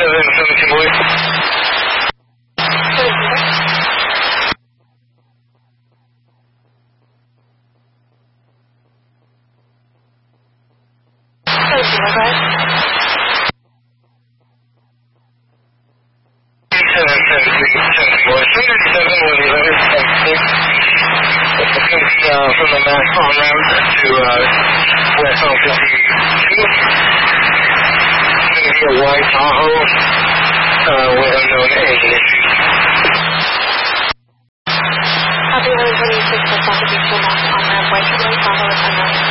17 boys. From the Mac on route to West on 52. It's going to be a white Tahoe with unknown engine issues. Copy 126 for South Beach on ramp, white Tahoe with unknown